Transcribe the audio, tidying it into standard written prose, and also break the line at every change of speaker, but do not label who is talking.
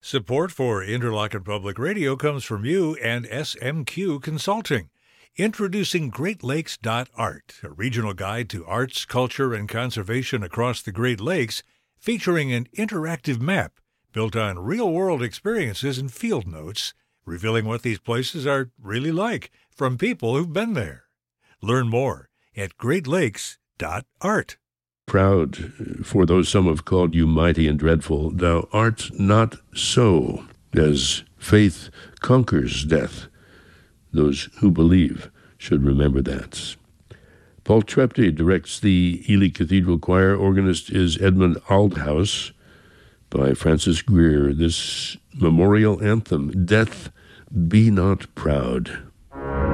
Support for Interlochen Public Radio comes from you and SMQ Consulting. Introducing GreatLakes.art, a regional guide to arts, culture, and conservation across the Great Lakes, featuring an interactive map built on real-world experiences and field notes, revealing what these places are really like from people who've been there. Learn more at GreatLakes.art.
Proud, for though some have called you mighty and dreadful, thou art not so, as faith conquers death. Those who believe should remember that. Paul Trepte directs the Ely Cathedral Choir. Organist is Edmund Aldhouse. By Francis Greer, this memorial anthem, Death, Be Not Proud.